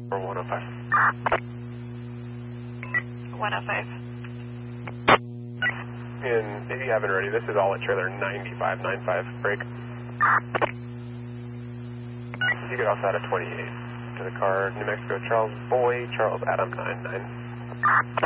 Or 105. 105. And if you haven't already, this is all at trailer 9595. Break. You get off out of 28 to the car, New Mexico, Charles Boy, Charles Adam 99.